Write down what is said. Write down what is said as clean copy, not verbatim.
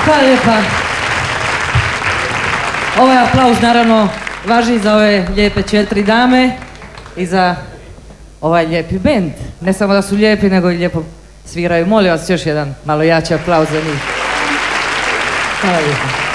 Hvala lijepa. Ovaj aplauz naravno važi za ove lijepe 4 dame i za ovaj lijepi bend. Ne samo da su lijepi, nego i lijepo sviraju. Molim vas još jedan malo jači aplauz za njih. Hvala lijepa.